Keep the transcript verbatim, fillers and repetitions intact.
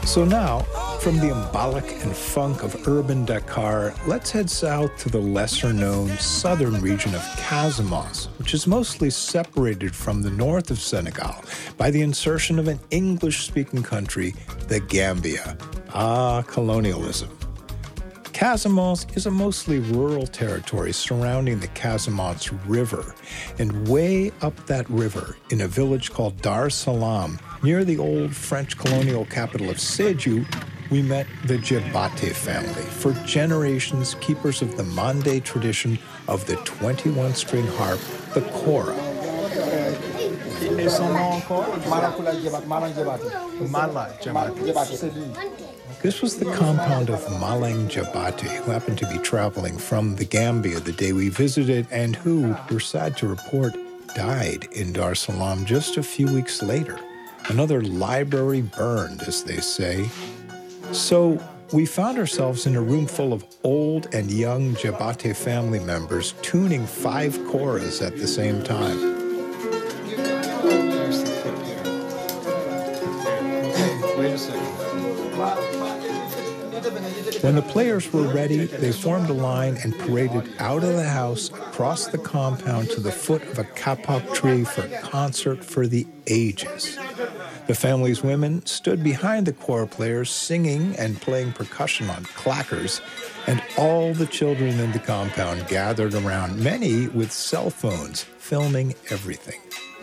So now, from the embolic and funk of urban Dakar, let's head south to the lesser-known southern region of Casamance, which is mostly separated from the north of Senegal by the insertion of an English-speaking country, the Gambia. Ah, colonialism. Casamance is a mostly rural territory surrounding the Casamance River, and way up that river, in a village called Dar Salam, near the old French colonial capital of Sédhiou, we met the Djabate family, for generations keepers of the Mande tradition of the twenty-one string harp, the kora. This was the compound of Maleng Djabate, who happened to be traveling from the Gambia the day we visited and who, we're sad to report, died in Dar Salam just a few weeks later. Another library burned, as they say. So we found ourselves in a room full of old and young Djabate family members tuning five koras at the same time. Wait a second. When the players were ready, they formed a line and paraded out of the house, across the compound to the foot of a kapok tree for a concert for the ages. The family's women stood behind the kora players, singing and playing percussion on clackers, and all the children in the compound gathered around, many with cell phones, filming everything.